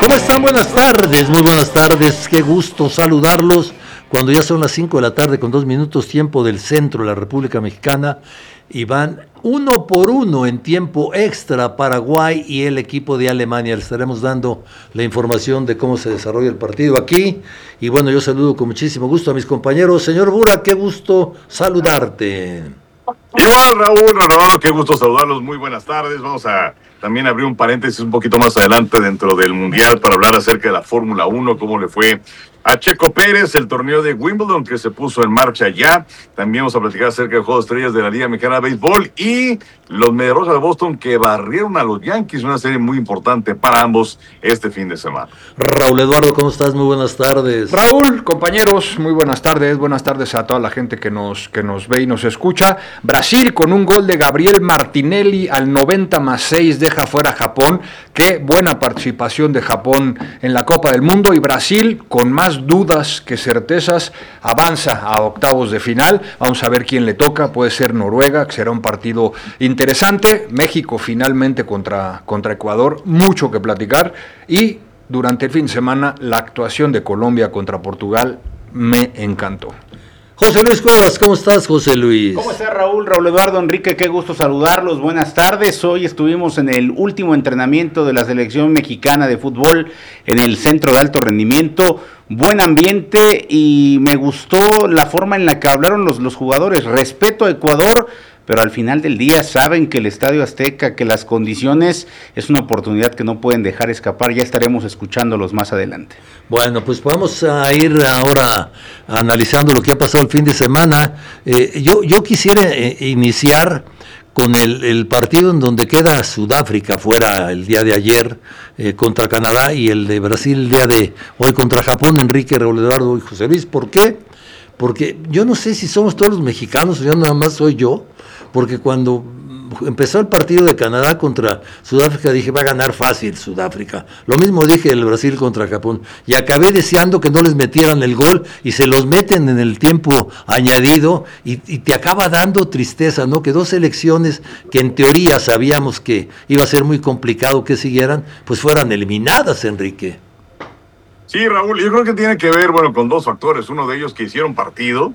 ¿Cómo están? Buenas tardes, muy buenas tardes. Qué gusto saludarlos cuando ya son las 5 de la tarde con 2 minutos tiempo del centro de la República Mexicana y van 1-1 en tiempo extra Paraguay y el equipo de Alemania. Les estaremos dando la información de cómo se desarrolla el partido aquí. Y bueno, yo saludo con muchísimo gusto a mis compañeros. Señor Bura, qué gusto saludarte. Igual, Raúl, qué gusto saludarlos, muy buenas tardes. Vamos a también abrir un paréntesis un poquito más adelante dentro del Mundial para hablar acerca de la Fórmula 1, cómo le fue a Checo Pérez, el torneo de Wimbledon que se puso en marcha ya. También vamos a platicar acerca del Juego de Estrellas de la Liga Mexicana de Béisbol y los Medias Rojas de Boston que barrieron a los Yankees, una serie muy importante para ambos este fin de semana. Raúl Eduardo, ¿cómo estás? Muy buenas tardes. Raúl, compañeros, muy buenas tardes a toda la gente que nos ve y nos escucha. Brasil con un gol de Gabriel Martinelli al 90+6 deja fuera a Japón. Qué buena participación de Japón en la Copa del Mundo y Brasil con más dudas que certezas avanza a octavos de final. Vamos a ver quién le toca, puede ser Noruega, que será un partido interesante. México finalmente contra Ecuador, mucho que platicar. Y durante el fin de semana la actuación de Colombia contra Portugal me encantó. José Luis Cuevas, ¿cómo estás, José Luis? ¿Cómo está Raúl Eduardo, Enrique? Qué gusto saludarlos, buenas tardes. Hoy estuvimos en el último entrenamiento de la selección mexicana de fútbol en el Centro de Alto Rendimiento. Buen ambiente y me gustó la forma en la que hablaron los jugadores. Respeto a Ecuador, pero al final del día saben que el Estadio Azteca, que las condiciones es una oportunidad que no pueden dejar escapar. Ya estaremos escuchándolos más adelante. Bueno, pues vamos a ir ahora analizando lo que ha pasado el fin de semana. Yo quisiera iniciar con el partido en donde queda Sudáfrica fuera el día de ayer contra Canadá y el de Brasil el día de hoy contra Japón. Enrique, Raúl Eduardo y José Luis. ¿Por qué? Porque yo no sé si somos todos los mexicanos o ya nada más soy yo, porque cuando empezó el partido de Canadá contra Sudáfrica dije va a ganar fácil Sudáfrica. Lo mismo dije el Brasil contra Japón y acabé deseando que no les metieran el gol y se los meten en el tiempo añadido y te acaba dando tristeza, ¿no? Que dos selecciones que en teoría sabíamos que iba a ser muy complicado que siguieran, pues fueran eliminadas, Enrique. Sí, Raúl, yo creo que tiene que ver, con dos factores. Uno de ellos que hicieron partido.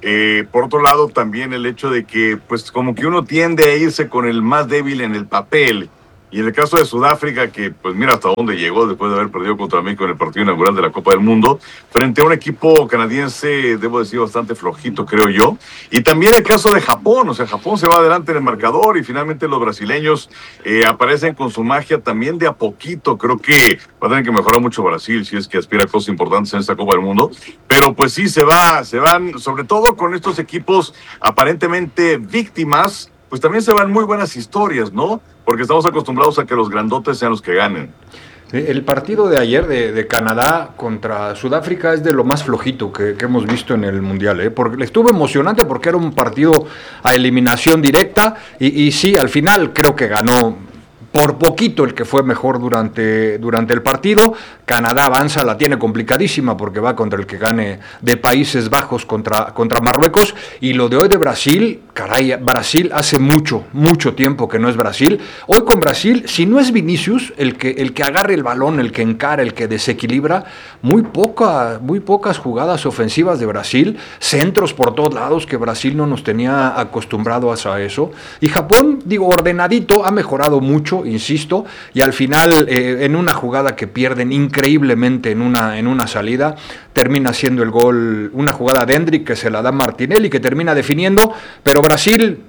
Por otro lado, también el hecho de que, pues, como que uno tiende a irse con el más débil en el papel. Y en el caso de Sudáfrica, que, pues, mira hasta dónde llegó después de haber perdido contra México en el partido inaugural de la Copa del Mundo, frente a un equipo canadiense, debo decir, bastante flojito, creo yo. Y también el caso de Japón, Japón se va adelante en el marcador y finalmente los brasileños aparecen con su magia también de a poquito. Creo que va a tener que mejorar mucho Brasil si es que aspira a cosas importantes en esta Copa del Mundo. Pero pues sí, se van, sobre todo con estos equipos aparentemente víctimas, pues también se van muy buenas historias, ¿no? Porque estamos acostumbrados a que los grandotes sean los que ganen. El partido de ayer de Canadá contra Sudáfrica es de lo más flojito que hemos visto en el Mundial, porque estuvo emocionante porque era un partido a eliminación directa y sí, al final creo que ganó por poquito el que fue mejor durante el partido. Canadá avanza, la tiene complicadísima porque va contra el que gane de Países Bajos contra Marruecos. Y lo de hoy de Brasil, caray, Brasil hace mucho tiempo que no es Brasil. Hoy con Brasil, si no es Vinicius el que agarre el balón, el que encara, el que desequilibra, muy pocas jugadas ofensivas de Brasil, centros por todos lados que Brasil no nos tenía acostumbrados a eso. Y Japón, ordenadito, ha mejorado mucho, insisto, y al final en una jugada que pierden increíblemente en una salida, termina siendo el gol, una jugada de Endrick que se la da Martinelli que termina definiendo, pero Brasil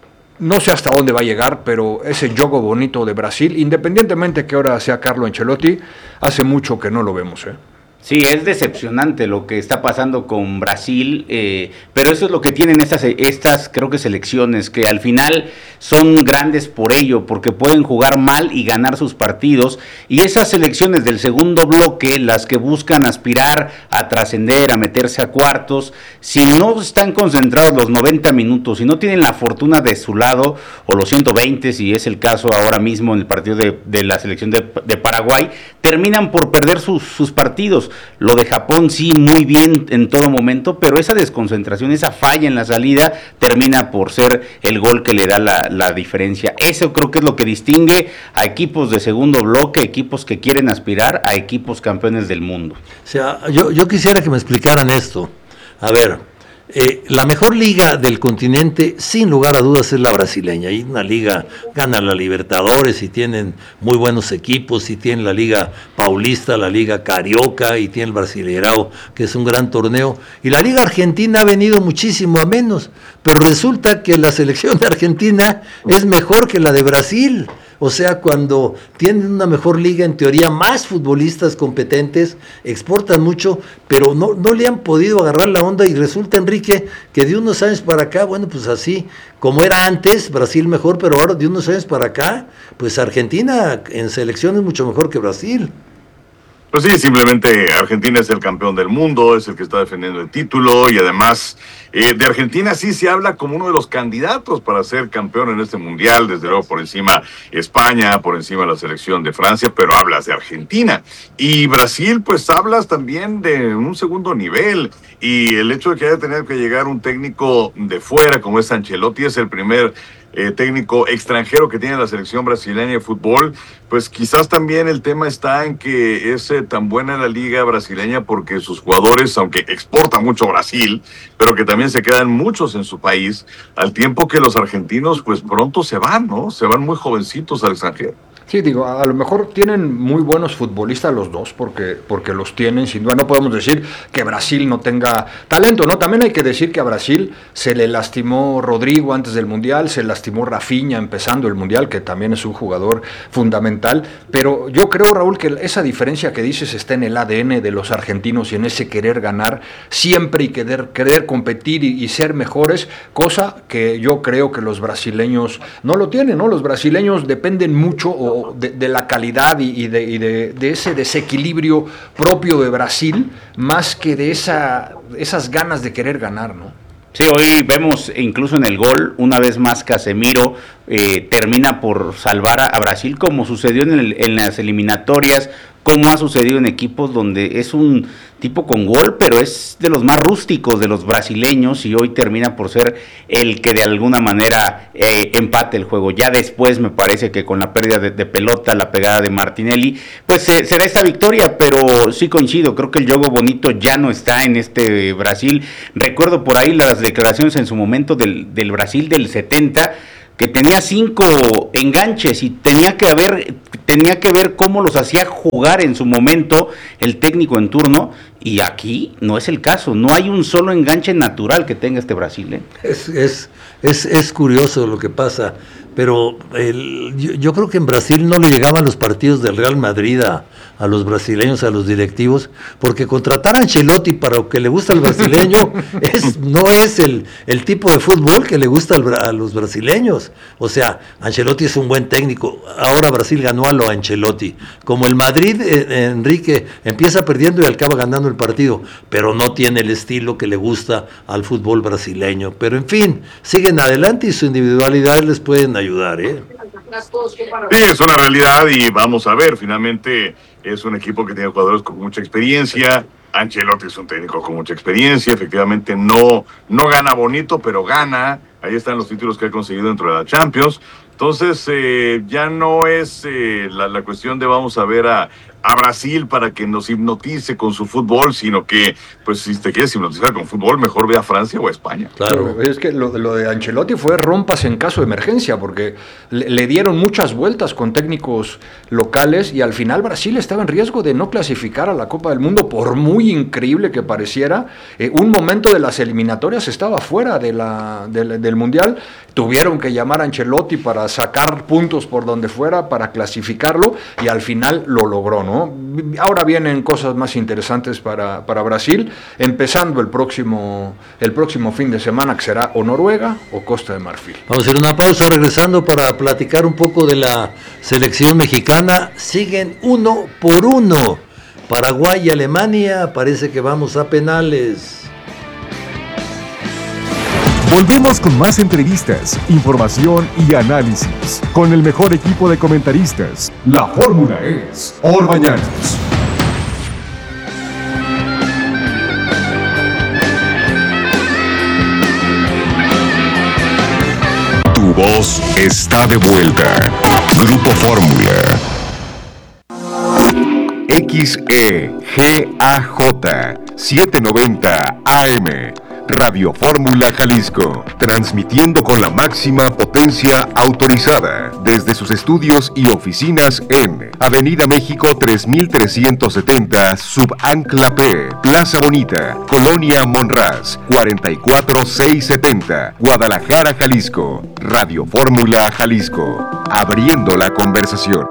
no sé hasta dónde va a llegar, pero ese juego bonito de Brasil, independientemente que ahora sea Carlo Ancelotti, hace mucho que no lo vemos, Sí, es decepcionante lo que está pasando con Brasil, pero eso es lo que tienen estas creo que selecciones, que al final son grandes por ello, porque pueden jugar mal y ganar sus partidos, y esas selecciones del segundo bloque, las que buscan aspirar a trascender, a meterse a cuartos, si no están concentrados los 90 minutos, si no tienen la fortuna de su lado, o los 120, si es el caso ahora mismo en el partido de la selección de Paraguay, terminan por perder sus partidos. Lo de Japón sí, muy bien en todo momento, pero esa desconcentración, esa falla en la salida, termina por ser el gol que le da la diferencia. Eso creo que es lo que distingue a equipos de segundo bloque, equipos que quieren aspirar a equipos campeones del mundo. O sea, yo quisiera que me explicaran esto. A ver, la mejor liga del continente, sin lugar a dudas, es la brasileña. Y una liga gana la Libertadores y tienen muy buenos equipos, y tienen la Liga Paulista, la Liga Carioca, y tiene el Brasileirao, que es un gran torneo. Y la Liga Argentina ha venido muchísimo a menos, pero resulta que la selección de Argentina es mejor que la de Brasil. O sea, cuando tienen una mejor liga, en teoría, más futbolistas competentes, exportan mucho, pero no le han podido agarrar la onda, y resulta, Enrique, que de unos años para acá, bueno, pues así, como era antes, Brasil mejor, pero ahora de unos años para acá, pues Argentina en selección es mucho mejor que Brasil. Pues sí, simplemente Argentina es el campeón del mundo, es el que está defendiendo el título, y además de Argentina sí se habla como uno de los candidatos para ser campeón en este mundial, desde luego por encima España, por encima la selección de Francia, pero hablas de Argentina. Y Brasil, pues hablas también de un segundo nivel, y el hecho de que haya tenido que llegar un técnico de fuera como es Ancelotti, es el primer técnico extranjero que tiene la selección brasileña de fútbol, pues quizás también el tema está en que es tan buena la liga brasileña porque sus jugadores, aunque exporta mucho Brasil, pero que también se quedan muchos en su país, al tiempo que los argentinos pues pronto se van, ¿no? Se van muy jovencitos al extranjero. Sí, digo, a lo mejor tienen muy buenos futbolistas los dos, porque los tienen, sin duda. No podemos decir que Brasil no tenga talento, ¿no? También hay que decir que a Brasil se le lastimó Rodrigo antes del Mundial, se lastimó Rafinha empezando el Mundial, que también es un jugador fundamental, pero yo creo, Raúl, que esa diferencia que dices está en el ADN de los argentinos y en ese querer ganar siempre y querer competir y ser mejores, cosa que yo creo que los brasileños no lo tienen, ¿no? Los brasileños dependen mucho de la calidad y de ese desequilibrio propio de Brasil, más que de esas ganas de querer ganar, ¿no? Sí, hoy vemos incluso en el gol, una vez más Casemiro termina por salvar a Brasil, como sucedió en las eliminatorias, como ha sucedido en equipos donde es un tipo con gol, pero es de los más rústicos de los brasileños, y hoy termina por ser el que de alguna manera empate el juego. Ya después me parece que con la pérdida de pelota, la pegada de Martinelli, pues se da esta victoria, pero sí coincido, creo que el juego bonito ya no está en este Brasil. Recuerdo por ahí las declaraciones en su momento del Brasil del 70, que tenía 5 enganches y tenía que ver cómo los hacía jugar en su momento el técnico en turno, y aquí no es el caso, no hay un solo enganche natural que tenga este Brasil, ¿eh? Es curioso lo que pasa, pero yo creo que en Brasil no le llegaban los partidos del Real Madrid a los brasileños, a los directivos, porque contratar a Ancelotti para lo que le gusta al brasileño no es el tipo de fútbol que le gusta a los brasileños. O sea, Ancelotti es un buen técnico, ahora Brasil ganó a lo Ancelotti. Como el Madrid, Enrique, empieza perdiendo y acaba ganando el partido, pero no tiene el estilo que le gusta al fútbol brasileño. Pero en fin, siguen adelante y su individualidad les pueden ayudar, ¿eh? Sí, es una realidad, y vamos a ver, finalmente es un equipo que tiene jugadores con mucha experiencia. Ancelotti es un técnico con mucha experiencia, efectivamente no gana bonito, pero gana. Ahí están los títulos que ha conseguido dentro de la Champions. Entonces ya no es la cuestión de vamos a ver a Brasil para que nos hipnotice con su fútbol, sino que, pues, si te quieres hipnotizar con fútbol, mejor ve a Francia o a España. Claro, es que lo de Ancelotti fue rompas en caso de emergencia, porque le dieron muchas vueltas con técnicos locales, y al final Brasil estaba en riesgo de no clasificar a la Copa del Mundo, por muy increíble que pareciera. Un momento de las eliminatorias estaba fuera del Mundial, tuvieron que llamar a Ancelotti para sacar puntos por donde fuera, para clasificarlo, y al final lo logró, ¿no? Ahora vienen cosas más interesantes para Brasil, empezando el próximo fin de semana, que será o Noruega o Costa de Marfil. Vamos a hacer una pausa, regresando para platicar un poco de la selección mexicana. Siguen 1-1. Paraguay y Alemania, parece que vamos a penales. Volvemos con más entrevistas, información y análisis. Con el mejor equipo de comentaristas. La fórmula es Orbañanos. Tu voz está de vuelta. Grupo Fórmula. XEGAJ 790 AM. Radio Fórmula Jalisco, transmitiendo con la máxima potencia autorizada desde sus estudios y oficinas en Avenida México 3370, Subancla P, Plaza Bonita, Colonia Monraz, 44670, Guadalajara, Jalisco. Radio Fórmula Jalisco, abriendo la conversación.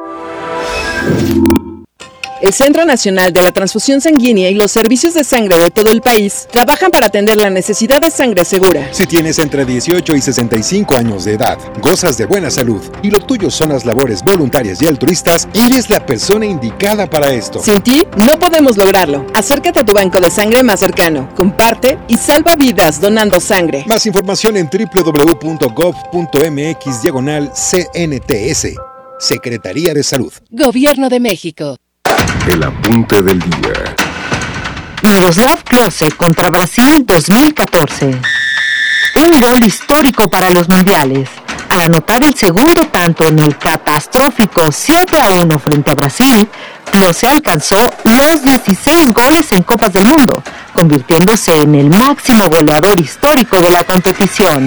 El Centro Nacional de la Transfusión Sanguínea y los servicios de sangre de todo el país trabajan para atender la necesidad de sangre segura. Si tienes entre 18 y 65 años de edad, gozas de buena salud y lo tuyo son las labores voluntarias y altruistas, eres la persona indicada para esto. Sin ti, no podemos lograrlo. Acércate a tu banco de sangre más cercano, comparte y salva vidas donando sangre. Más información en www.gov.mx/CNTS. Secretaría de Salud. Gobierno de México. El apunte del día. Miroslav Klose contra Brasil 2014. Un gol histórico para los mundiales. Al anotar el segundo tanto en el catastrófico 7-1 frente a Brasil, Klose alcanzó los 16 goles en Copas del Mundo, convirtiéndose en el máximo goleador histórico de la competición.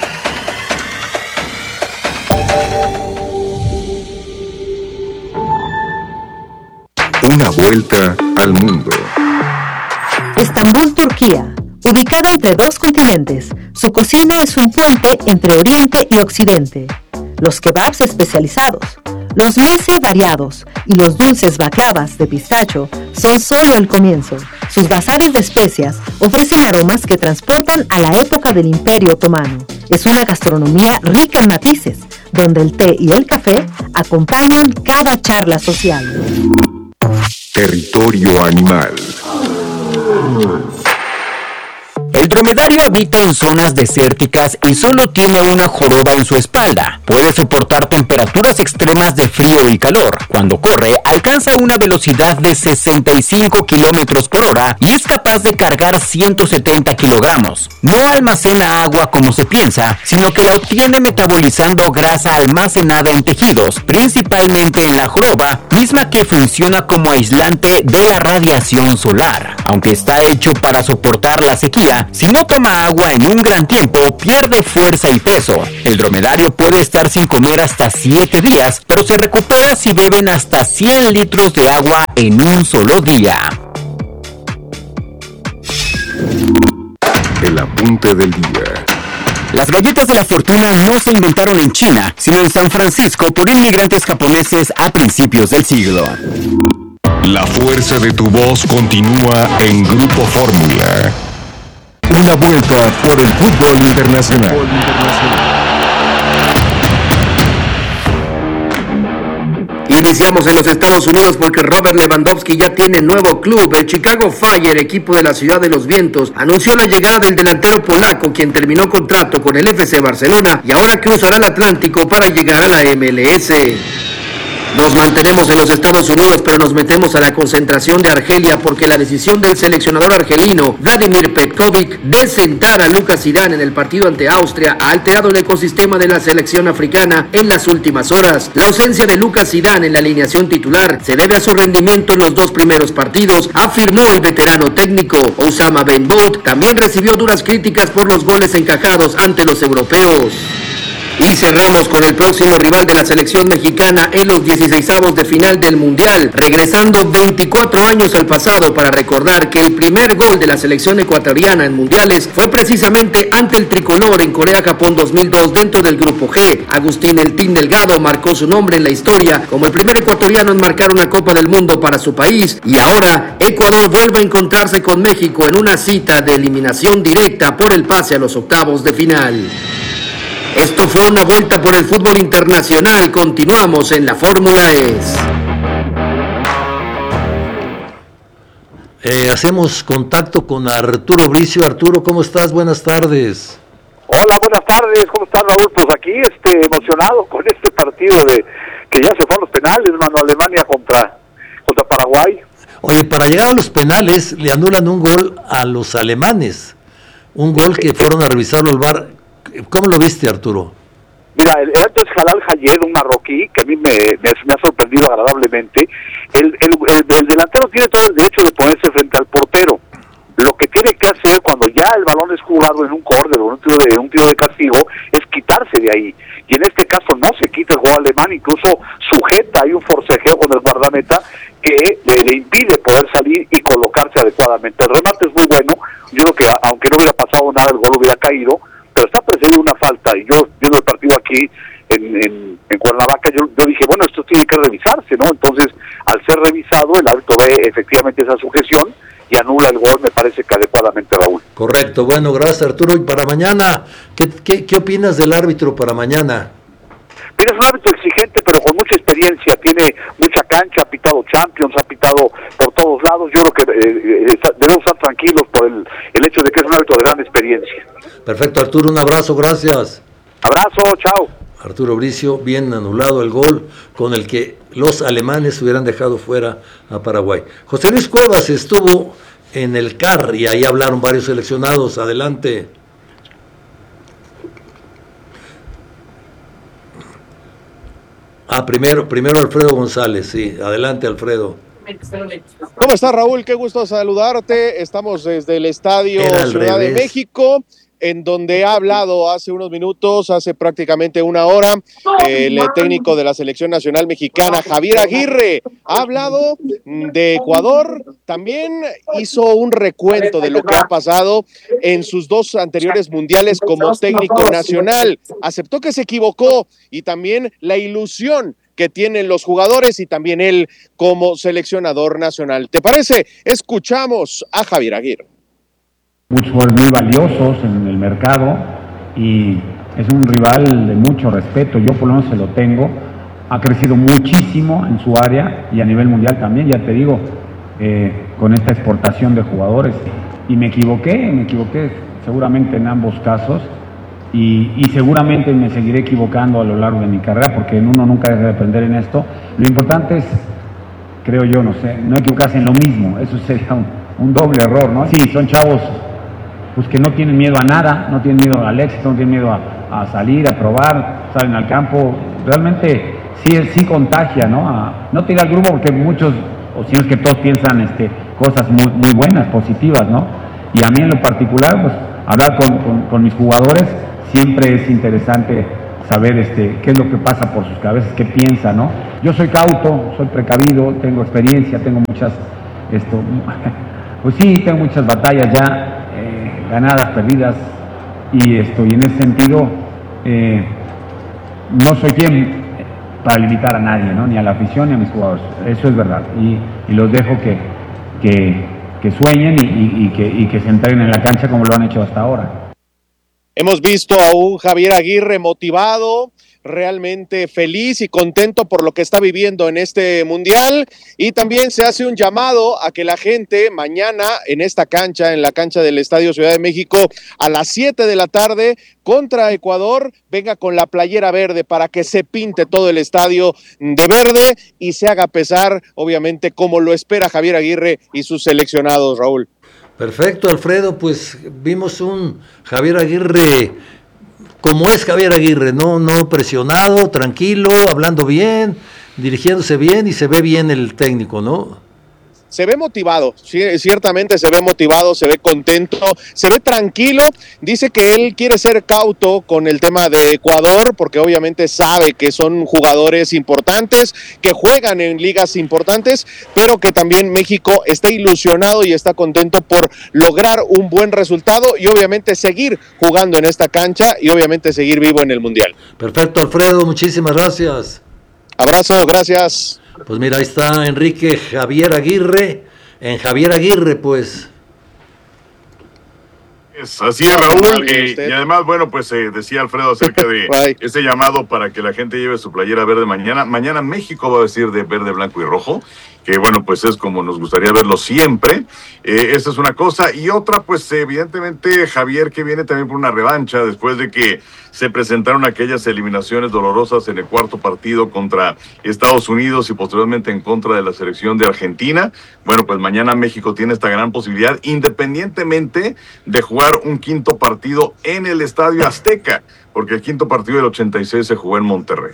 Una vuelta al mundo. Estambul, Turquía. Ubicada entre dos continentes, su cocina es un puente entre Oriente y Occidente. Los kebabs especializados, los meze variados y los dulces baklavas de pistacho son solo el comienzo. Sus bazares de especias ofrecen aromas que transportan a la época del Imperio Otomano. Es una gastronomía rica en matices, donde el té y el café acompañan cada charla social. Territorio animal. El dromedario habita en zonas desérticas y solo tiene una joroba en su espalda. Puede soportar temperaturas extremas de frío y calor. Cuando corre, alcanza una velocidad de 65 kilómetros por hora y es capaz de cargar 170 kilogramos. No almacena agua como se piensa, sino que la obtiene metabolizando grasa almacenada en tejidos, principalmente en la joroba, misma que funciona como aislante de la radiación solar. Aunque está hecho para soportar la sequía, si no toma agua en un gran tiempo, pierde fuerza y peso. El dromedario puede estar sin comer hasta 7 días, pero se recupera si beben hasta 100 litros de agua en un solo día. El apunte del día. Las galletas de la fortuna no se inventaron en China, sino en San Francisco por inmigrantes japoneses a principios del siglo. La fuerza de tu voz continúa en Grupo Fórmula. Una vuelta por el fútbol internacional. Iniciamos en los Estados Unidos porque Robert Lewandowski ya tiene nuevo club. El Chicago Fire, equipo de la Ciudad de los Vientos, anunció la llegada del delantero polaco, quien terminó contrato con el FC Barcelona y ahora cruzará el Atlántico para llegar a la MLS. Nos mantenemos en los Estados Unidos, pero nos metemos a la concentración de Argelia porque la decisión del seleccionador argelino Vladimir Petkovic de sentar a Lucas Zidane en el partido ante Austria ha alterado el ecosistema de la selección africana en las últimas horas. La ausencia de Lucas Zidane en la alineación titular se debe a su rendimiento en los 2 primeros partidos, afirmó el veterano técnico. Oussama Ben Bolt también recibió duras críticas por los goles encajados ante los europeos. Y cerramos con el próximo rival de la selección mexicana en los 16avos de final del Mundial, regresando 24 años al pasado para recordar que el primer gol de la selección ecuatoriana en mundiales fue precisamente ante el tricolor en Corea-Japón 2002 dentro del Grupo G. Agustín El Tin Delgado marcó su nombre en la historia como el primer ecuatoriano en marcar una Copa del Mundo para su país, y ahora Ecuador vuelve a encontrarse con México en una cita de eliminación directa por el pase a los octavos de final. Esto fue una vuelta por el fútbol internacional. Continuamos en la Fórmula Hacemos contacto con Arturo Bricio. Arturo, ¿cómo estás? Buenas tardes. Hola, buenas tardes, ¿cómo estás, Raúl? Pues aquí emocionado con este partido de que ya se fue a los penales, mano, Alemania contra Paraguay. Oye, para llegar a los penales le anulan un gol a los alemanes, un gol que fueron a revisarlo al VAR. ¿Cómo lo viste, Arturo? Mira, el árbitro es Jalal Hayed, un marroquí, que a mí me ha sorprendido agradablemente. El delantero tiene todo el derecho de ponerse frente al portero. Lo que tiene que hacer cuando ya el balón es jugado en un córner o un tiro de castigo es quitarse de ahí. Y en este caso no se quita el jugador alemán, incluso sujeta, hay un forcejeo con el guardameta que le impide poder salir y colocarse adecuadamente. El remate es muy bueno, yo creo que aunque no hubiera pasado nada, el gol hubiera caído, pero está precedido una falta, y yo viendo el partido aquí en Cuernavaca, yo dije, bueno, esto tiene que revisarse, ¿no? Entonces, al ser revisado, el árbitro ve efectivamente esa sujeción y anula el gol, me parece que adecuadamente, Raúl. Correcto, bueno, gracias, Arturo. Y para mañana, ¿qué opinas del árbitro para mañana? Mira, es un árbitro exigente, pero con mucha experiencia, tiene mucha cancha, ha pitado Champions, ha pitado por todos lados. Yo creo que debemos estar tranquilos por el hecho de que es un árbitro de gran experiencia. Perfecto, Arturo, un abrazo, gracias. Abrazo, chao. Arturo Bricio, bien anulado el gol con el que los alemanes hubieran dejado fuera a Paraguay. José Luis Cuevas estuvo en el CAR y ahí hablaron varios seleccionados. Adelante. Primero Alfredo González, sí. Adelante, Alfredo. ¿Cómo estás, Raúl? Qué gusto saludarte. Estamos desde el Estadio Ciudad de México, en donde ha hablado hace unos minutos, hace prácticamente una hora, el técnico de la Selección Nacional Mexicana, Javier Aguirre. Ha hablado de Ecuador, también hizo un recuento de lo que ha pasado en sus dos anteriores mundiales como técnico nacional. Aceptó que se equivocó y también la ilusión que tienen los jugadores y también él como seleccionador nacional. ¿Te parece? Escuchamos a Javier Aguirre. Muchos jugadores muy valiosos en el mercado y es un rival de mucho respeto, yo por lo menos se lo tengo, ha crecido muchísimo en su área y a nivel mundial también, ya te digo, con esta exportación de jugadores. Y me equivoqué seguramente en ambos casos y seguramente me seguiré equivocando a lo largo de mi carrera porque uno nunca deja de aprender en esto. Lo importante es, creo yo, no equivocarse en lo mismo, eso sería un doble error, ¿no? Sí, son chavos pues que no tienen miedo a nada, no tienen miedo al éxito, no tienen miedo a salir, a probar, salen al campo, realmente sí contagia, ¿no? No tira al grupo porque muchos, o si no es que todos piensan cosas muy buenas, positivas, ¿no? Y a mí en lo particular, pues hablar con mis jugadores siempre es interesante saber qué es lo que pasa por sus cabezas, qué piensan, ¿no? Yo soy cauto, soy precavido, tengo experiencia, tengo muchas, pues sí, tengo muchas batallas ya, ganadas, perdidas, y en ese sentido no soy quien para limitar a nadie, ¿no? Ni a la afición ni a mis jugadores, eso es verdad, y los dejo que sueñen y que se entreguen en la cancha como lo han hecho hasta ahora. Hemos visto a un Javier Aguirre motivado, realmente feliz y contento por lo que está viviendo en este mundial, y también se hace un llamado a que la gente mañana en esta cancha, en la cancha del Estadio Ciudad de México, a las 7 de la tarde contra Ecuador, venga con la playera verde para que se pinte todo el estadio de verde y se haga pesar, obviamente, como lo espera Javier Aguirre y sus seleccionados, Raúl. Perfecto, Alfredo, pues vimos un Javier Aguirre como es Javier Aguirre, no presionado, tranquilo, hablando bien, dirigiéndose bien, y se ve bien el técnico, ¿no? Se ve motivado, ciertamente se ve motivado, se ve contento, se ve tranquilo. Dice que él quiere ser cauto con el tema de Ecuador, porque obviamente sabe que son jugadores importantes, que juegan en ligas importantes, pero que también México está ilusionado y está contento por lograr un buen resultado y obviamente seguir jugando en esta cancha y obviamente seguir vivo en el Mundial. Perfecto, Alfredo, muchísimas gracias. Abrazo, gracias. Pues mira, ahí está Enrique Javier Aguirre, en Javier Aguirre, pues. Así es, Raúl, y además, bueno, pues decía Alfredo acerca de ese llamado para que la gente lleve su playera verde mañana. Mañana México va a vestir de verde, blanco y rojo, que bueno, pues es como nos gustaría verlo siempre. Esa es una cosa. Y otra, pues evidentemente Javier, que viene también por una revancha después de que se presentaron aquellas eliminaciones dolorosas en el cuarto partido contra Estados Unidos y posteriormente en contra de la selección de Argentina. Bueno, pues mañana México tiene esta gran posibilidad, independientemente de jugar un quinto partido en el Estadio Azteca, porque el quinto partido del 86 se jugó en Monterrey.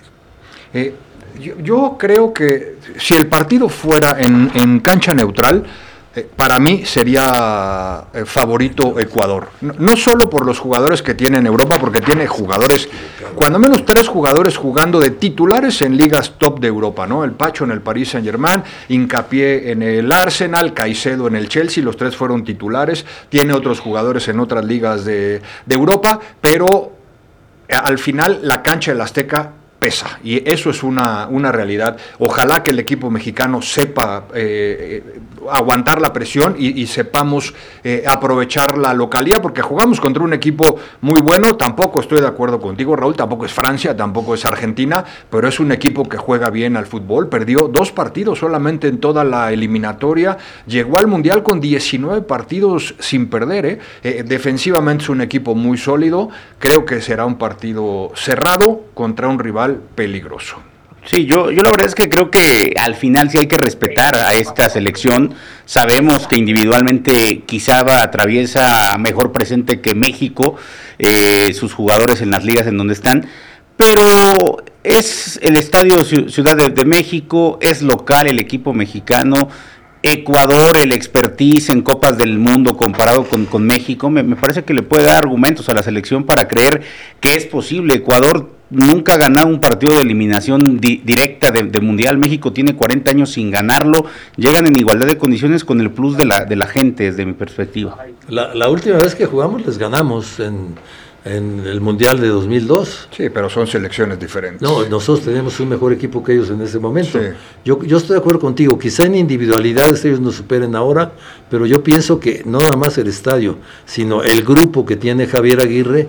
Yo creo que si el partido fuera en cancha neutral, para mí sería favorito Ecuador. No solo por los jugadores que tiene en Europa, porque tiene jugadores, cuando menos 3 jugadores jugando de titulares en ligas top de Europa, ¿no? El Pacho en el Paris Saint-Germain, Hincapié en el Arsenal, Caicedo en el Chelsea, los 3 fueron titulares. Tiene otros jugadores en otras ligas de Europa, pero al final la cancha del Azteca pesa, y eso es una realidad. Ojalá que el equipo mexicano sepa aguantar la presión y sepamos aprovechar la localía, porque jugamos contra un equipo muy bueno. Tampoco estoy de acuerdo contigo, Raúl, tampoco es Francia, tampoco es Argentina, pero es un equipo que juega bien al fútbol. Perdió 2 partidos solamente en toda la eliminatoria, llegó al Mundial con 19 partidos sin perder. Defensivamente es un equipo muy sólido. Creo que será un partido cerrado contra un rival peligroso. Sí, yo la verdad es que creo que al final sí hay que respetar a esta selección. Sabemos que individualmente quizá atraviesa mejor presente que México, sus jugadores en las ligas en donde están, pero es el Estadio Ciudad de México, es local el equipo mexicano. Ecuador, el expertise en Copas del Mundo comparado con México, me parece que le puede dar argumentos a la selección para creer que es posible. Ecuador nunca ha ganado un partido de eliminación directa de Mundial. México tiene 40 años sin ganarlo. Llegan en igualdad de condiciones con el plus de la gente, desde mi perspectiva. La última vez que jugamos les ganamos en el Mundial de 2002. Sí, pero son selecciones diferentes. No, nosotros tenemos un mejor equipo que ellos en ese momento. Sí. Yo estoy de acuerdo contigo, quizá en individualidades ellos nos superen ahora, pero yo pienso que no nada más el estadio, sino el grupo que tiene Javier Aguirre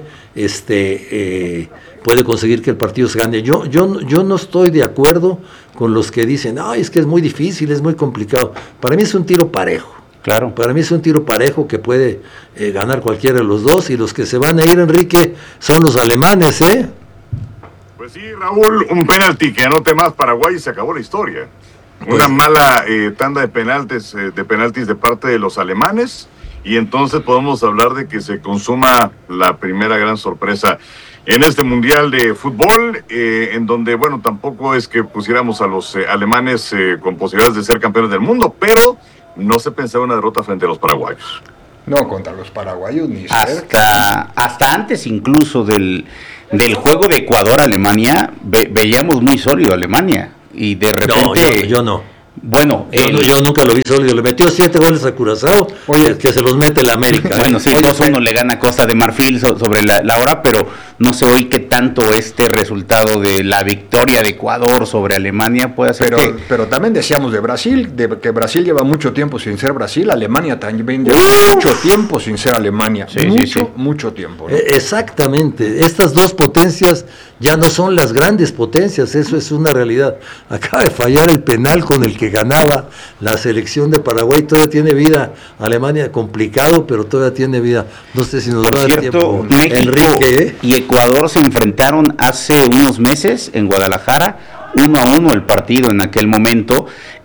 puede conseguir que el partido se gane. Yo no estoy de acuerdo con los que dicen, ay, es que es muy difícil, es muy complicado. Para mí es un tiro parejo. Claro. Para mí es un tiro parejo que puede ganar cualquiera de los dos, y los que se van a ir, Enrique, son los alemanes, ¿eh? Pues sí, Raúl, un penalti que anote más Paraguay y se acabó la historia. Una mala tanda de penaltis de parte de los alemanes, y entonces podemos hablar de que se consuma la primera gran sorpresa en este Mundial de Fútbol, en donde, bueno, tampoco es que pusiéramos a los alemanes con posibilidades de ser campeones del mundo, pero no se pensaba una derrota frente a los paraguayos. No, contra los paraguayos ni cerca. Hasta antes incluso del juego de Ecuador-Alemania, veíamos muy sólido a Alemania, y de repente... No, yo no. Bueno, yo nunca lo vi sólido. Le metió 7 goles a Curazao, que se los mete el América. Bueno, sí, 2-1 le gana Costa de Marfil sobre la hora, pero no sé hoy qué tanto este resultado de la victoria de Ecuador sobre Alemania puede hacer pero también decíamos de Brasil, que Brasil lleva mucho tiempo sin ser Brasil. Alemania también lleva mucho tiempo sin ser Alemania. Sí, mucho tiempo, ¿no? Exactamente. Estas dos potencias ya no son las grandes potencias, eso es una realidad. Acaba de fallar el penal con el que ganaba la selección de Paraguay. Todavía tiene vida Alemania, complicado, pero todavía tiene vida. No sé si nos va a dar tiempo. México, Enrique, y Ecuador se enfrentaron hace unos meses en Guadalajara, 1-1 el partido en aquel momento,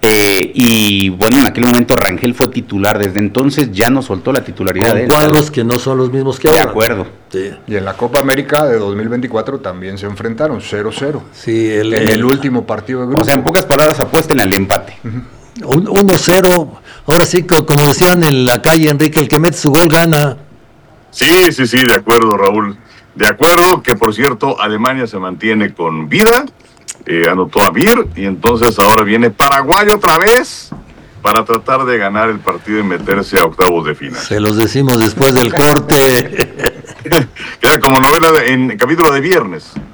y bueno, en aquel momento Rangel fue titular. Desde entonces ya no soltó la titularidad de él. Cuadros que no son los mismos que ahora. De acuerdo. Sí. Y en la Copa América de 2024 también se enfrentaron 0-0. Sí, en el último partido de grupo. O sea, en pocas palabras, apuesten al empate. 1-0. Ahora sí, como decían en la calle, Enrique, el que mete su gol gana. Sí, de acuerdo, Raúl. De acuerdo, que por cierto, Alemania se mantiene con vida. Anotó a Vir, y entonces ahora viene Paraguay otra vez para tratar de ganar el partido y meterse a octavos de final. Se los decimos después del corte. Queda como novela en capítulo de viernes.